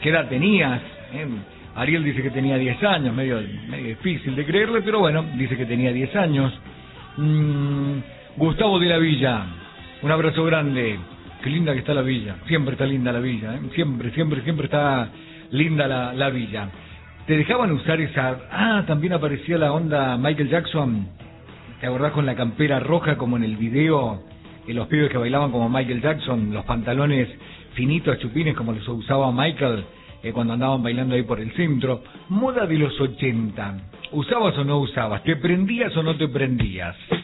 ¿qué edad tenías? Ariel dice que tenía 10 años, medio difícil de creerle, pero bueno, dice que tenía 10 años. Gustavo de la Villa, un abrazo grande. Qué linda que está la villa, siempre está linda la villa, siempre está linda la villa. ¿Te dejaban usar esa? También aparecía la onda Michael Jackson, ¿te acordás con la campera roja como en el video? Los pibes que bailaban como Michael Jackson, los pantalones finitos, chupines como los usaba Michael cuando andaban bailando ahí por el centro. Moda de los 80, ¿usabas o no usabas? ¿Te prendías o no te prendías?